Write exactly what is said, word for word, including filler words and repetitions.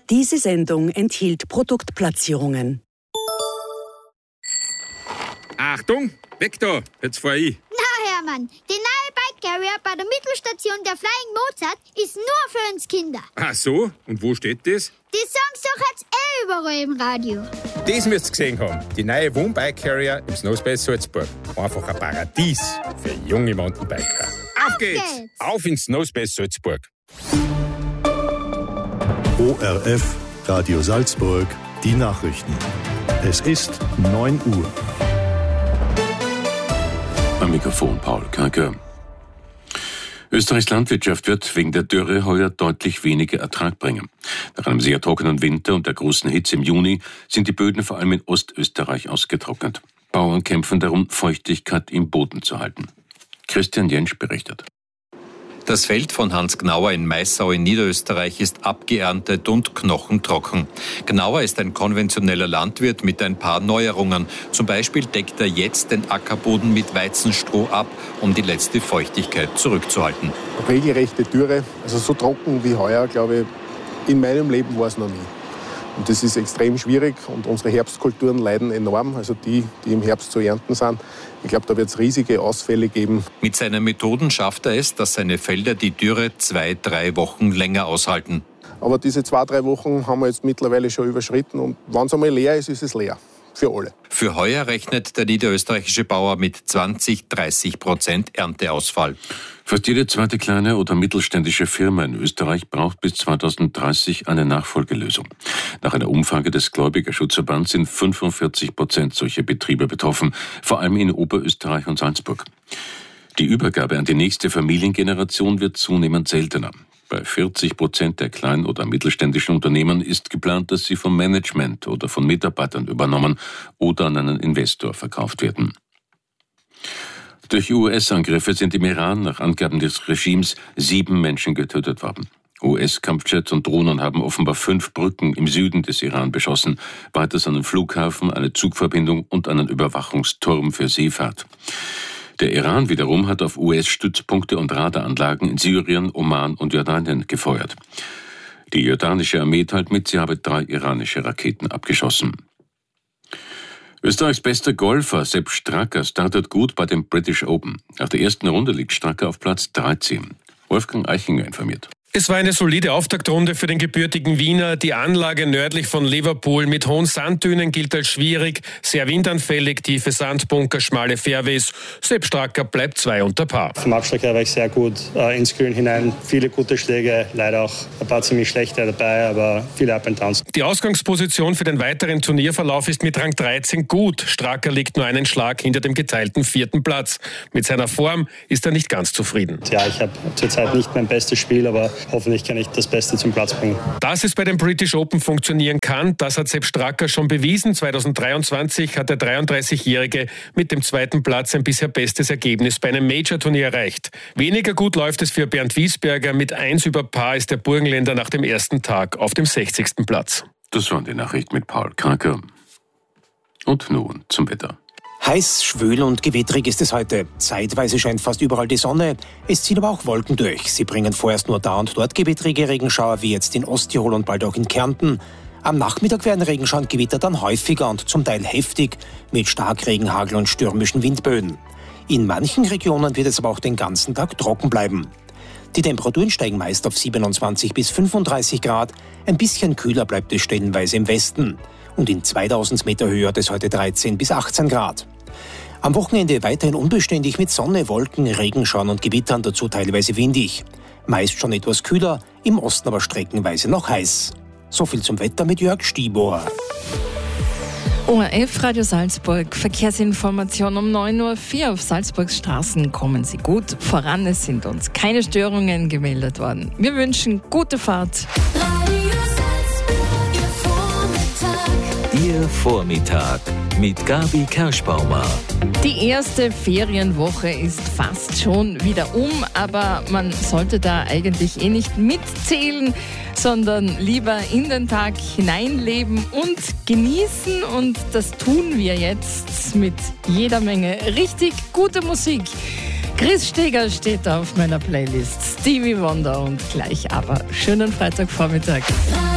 Diese Sendung enthielt Produktplatzierungen. Achtung, weg da, jetzt fahr ich. Na Hermann, die neue Bike Carrier bei der Mittelstation der Flying Mozart ist nur für uns Kinder. Ach so, und wo steht das? Die sagen's doch jetzt eh überall im Radio. Das müsst ihr gesehen haben. Die neue Wohnbike Carrier im Snowspace Salzburg. Einfach ein Paradies für junge Mountainbiker. Auf, Auf geht's. geht's! Auf ins Snowspace Salzburg. O R F, Radio Salzburg, die Nachrichten. Es ist neun Uhr. Am Mikrofon Paul Kanker. Österreichs Landwirtschaft wird wegen der Dürre heuer deutlich weniger Ertrag bringen. Nach einem sehr trockenen Winter und der großen Hitze im Juni sind die Böden vor allem in Ostösterreich ausgetrocknet. Bauern kämpfen darum, Feuchtigkeit im Boden zu halten. Christian Jentsch berichtet. Das Feld von Hans Gnauer in Maissau in Niederösterreich ist abgeerntet und knochentrocken. Gnauer ist ein konventioneller Landwirt mit ein paar Neuerungen. Zum Beispiel deckt er jetzt den Ackerboden mit Weizenstroh ab, um die letzte Feuchtigkeit zurückzuhalten. Regelrechte Dürre, also so trocken wie heuer, glaube ich, in meinem Leben war es noch nie. Und das ist extrem schwierig und unsere Herbstkulturen leiden enorm, also die, die im Herbst zu ernten sind. Ich glaube, da wird es riesige Ausfälle geben. Mit seinen Methoden schafft er es, dass seine Felder die Dürre zwei, drei Wochen länger aushalten. Aber diese zwei, drei Wochen haben wir jetzt mittlerweile schon überschritten und wenn es einmal leer ist, ist es leer. Für alle. Für heuer rechnet der niederösterreichische Bauer mit zwanzig, dreißig Prozent Ernteausfall. Fast jede zweite kleine oder mittelständische Firma in Österreich braucht bis zweitausenddreißig eine Nachfolgelösung. Nach einer Umfrage des Gläubigerschutzverbands sind fünfundvierzig Prozent solcher Betriebe betroffen, vor allem in Oberösterreich und Salzburg. Die Übergabe an die nächste Familiengeneration wird zunehmend seltener. Bei vierzig Prozent der kleinen oder mittelständischen Unternehmen ist geplant, dass sie vom Management oder von Mitarbeitern übernommen oder an einen Investor verkauft werden. Durch U S-Angriffe sind im Iran nach Angaben des Regimes sieben Menschen getötet worden. U S-Kampfjets und Drohnen haben offenbar fünf Brücken im Süden des Iran beschossen, weiters einen Flughafen, eine Zugverbindung und einen Überwachungsturm für Seefahrt. Der Iran wiederum hat auf U S-Stützpunkte und Radaranlagen in Syrien, Oman und Jordanien gefeuert. Die jordanische Armee teilt mit, sie habe drei iranische Raketen abgeschossen. Österreichs bester Golfer Sepp Straka startet gut bei dem British Open. Nach der ersten Runde liegt Straka auf Platz dreizehn. Wolfgang Eichinger informiert. Es war eine solide Auftaktrunde für den gebürtigen Wiener. Die Anlage nördlich von Liverpool mit hohen Sanddünen gilt als schwierig, sehr windanfällig, tiefe Sandbunker, schmale Fairways. Sepp Straka bleibt zwei unter Paar. Vom Abschlag her war ich sehr gut äh, ins Grün hinein. Viele gute Schläge, leider auch ein paar ziemlich schlechte dabei, aber viele Up and Downs. Die Ausgangsposition für den weiteren Turnierverlauf ist mit Rang dreizehn gut. Straka liegt nur einen Schlag hinter dem geteilten vierten Platz. Mit seiner Form ist er nicht ganz zufrieden. Ja, ich habe zurzeit nicht mein bestes Spiel, aber hoffentlich kann ich das Beste zum Platz bringen. Dass es bei dem British Open funktionieren kann, das hat Sepp Straka schon bewiesen. zweitausenddreiundzwanzig hat der dreiunddreißigjährige mit dem zweiten Platz ein bisher bestes Ergebnis bei einem Major-Turnier erreicht. Weniger gut läuft es für Bernd Wiesberger. Mit eins über Paar ist der Burgenländer nach dem ersten Tag auf dem sechzigsten Platz. Das waren die Nachrichten mit Paul Kanker. Und nun zum Wetter. Heiß, schwül und gewittrig ist es heute. Zeitweise scheint fast überall die Sonne. Es ziehen aber auch Wolken durch. Sie bringen vorerst nur da und dort gewittrige Regenschauer, wie jetzt in Osttirol und bald auch in Kärnten. Am Nachmittag werden Regenschauer und Gewitter dann häufiger und zum Teil heftig, mit Starkregen, Hagel und stürmischen Windböen. In manchen Regionen wird es aber auch den ganzen Tag trocken bleiben. Die Temperaturen steigen meist auf siebenundzwanzig bis fünfunddreißig Grad. Ein bisschen kühler bleibt es stellenweise im Westen. Und in zweitausend Meter Höhe hat es heute dreizehn bis achtzehn Grad. Am Wochenende weiterhin unbeständig mit Sonne, Wolken, Regenschauern und Gewittern, dazu teilweise windig. Meist schon etwas kühler, im Osten aber streckenweise noch heiß. So viel zum Wetter mit Jörg Stibor. O R F Radio Salzburg, Verkehrsinformation um neun Uhr vier auf Salzburgs Straßen. Kommen Sie gut voran, es sind uns keine Störungen gemeldet worden. Wir wünschen gute Fahrt. Ihr Vormittag mit Gabi Kerschbaumer. Die erste Ferienwoche ist fast schon wieder um, aber man sollte da eigentlich eh nicht mitzählen, sondern lieber in den Tag hineinleben und genießen. Und das tun wir jetzt mit jeder Menge richtig gute Musik. Chris Steger steht auf meiner Playlist. Stevie Wonder und gleich aber schönen Freitagvormittag.